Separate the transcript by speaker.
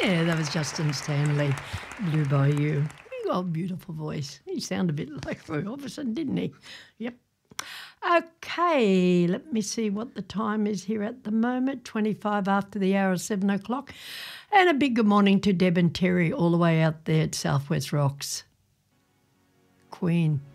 Speaker 1: Yeah, that was Justin Stanley, Blue Bayou. He got a beautiful voice. He sounded a bit like Roy Orbison, didn't he? Yep. Okay, let me see what the time is here at the moment, 25 after the hour of 7 o'clock. And a big good morning to Deb and Terry all the way out there at Southwest Rocks. Queen.